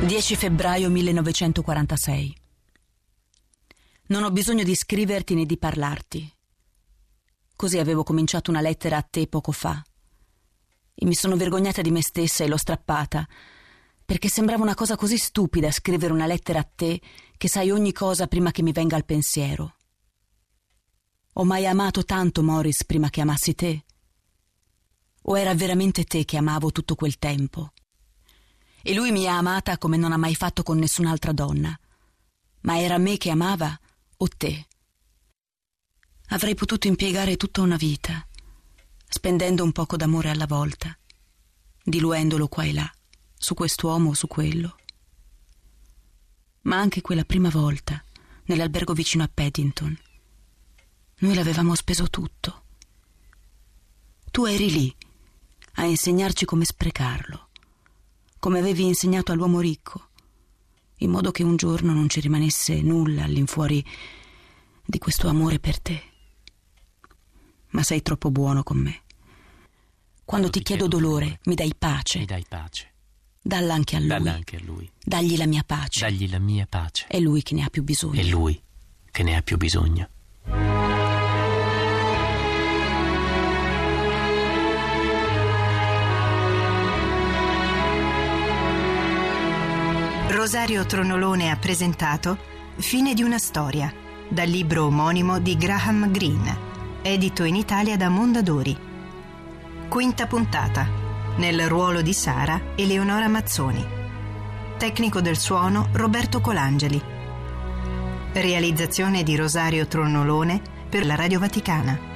10 febbraio 1946. Non ho bisogno di scriverti né di parlarti. Così avevo cominciato una lettera a te poco fa. E mi sono vergognata di me stessa e l'ho strappata, perché sembrava una cosa così stupida scrivere una lettera a te che sai ogni cosa prima che mi venga al pensiero. Ho mai amato tanto Morris prima che amassi te? O era veramente te che amavo tutto quel tempo? E lui mi ha amata come non ha mai fatto con nessun'altra donna. Ma era me che amava o te? Avrei potuto impiegare tutta una vita, spendendo un poco d'amore alla volta, diluendolo qua e là, su quest'uomo o su quello. Ma anche quella prima volta, nell'albergo vicino a Paddington, noi l'avevamo speso tutto. Tu eri lì a insegnarci come sprecarlo, come avevi insegnato all'uomo ricco, in modo che un giorno non ci rimanesse nulla all'infuori di questo amore per te. Ma sei troppo buono con me. Quando ti chiedo dolore, mi dai pace. Mi dai pace. Dalla anche a lui. Dalla anche a lui. Dagli la mia pace. Dagli la mia pace. È lui che ne ha più bisogno. È lui che ne ha più bisogno. Rosario Tronolone ha presentato Fine di una storia, dal libro omonimo di Graham Greene, edito in Italia da Mondadori. Quinta puntata, nel ruolo di Sara Eleonora Mazzoni. Tecnico del suono Roberto Colangeli. Realizzazione di Rosario Tronolone per la Radio Vaticana.